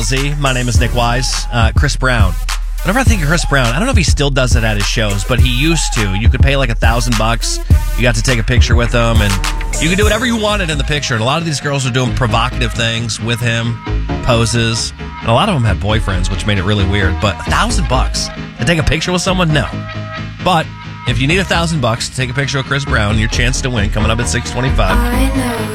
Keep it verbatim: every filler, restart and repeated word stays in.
Z. My name is Nick Wise. Uh, Chris Brown. Whenever I think of Chris Brown, I don't know if he still does it at his shows, but he used to. You could pay like a thousand bucks. You got to take a picture with him, and you could do whatever you wanted in the picture. And a lot of these girls are doing provocative things with him, poses, and a lot of them had boyfriends, which made it really weird. But a thousand bucks to take a picture with someone? No. But if you need a thousand bucks to take a picture with Chris Brown, your chance to win coming up at six twenty-five.